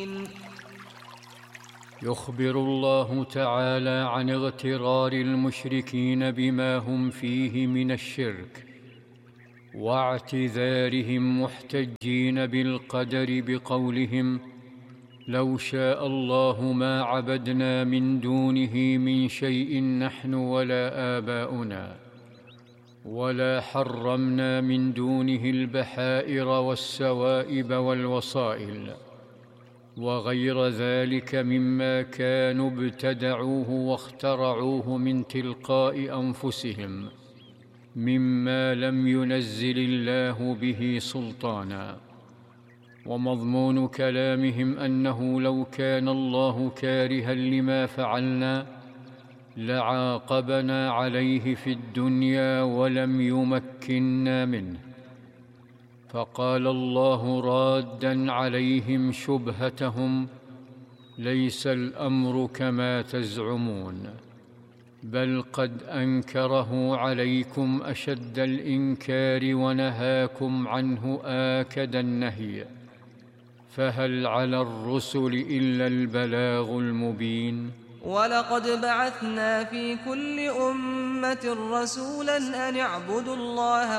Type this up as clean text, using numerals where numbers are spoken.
يخبر الله تعالى عن اغترار المشركين بما هم فيه من الشرك واعتذارهم محتجين بالقدر بقولهم: لو شاء الله ما عبدنا من دونه من شيء نحن ولا آباؤنا، ولا حرمنا من دونه البحائر والسوائب والوصائل وغير ذلك مما كانوا ابتدعوه واخترعوه من تلقاء أنفسهم مما لم ينزل الله به سلطانا. ومضمون كلامهم أنه لو كان الله كارها لما فعلنا لعاقبنا عليه في الدنيا ولم يمكننا منه. فقال الله رادًا عليهم شبهتهم: ليس الأمر كما تزعمون، بل قد أنكره عليكم أشد الإنكار ونهاكم عنه آكد النهي، فهل على الرسل إلا البلاغ المبين؟ ولقد بعثنا في كل أمة رسولا أن اعبدوا الله